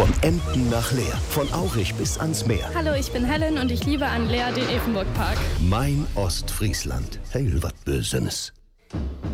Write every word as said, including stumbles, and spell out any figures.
Von Emden nach Leer, von Aurich bis ans Meer. Hallo, ich bin Helen und ich liebe an Leer den Efenburg-Park. Mein Ostfriesland. Heil wat Bösenes.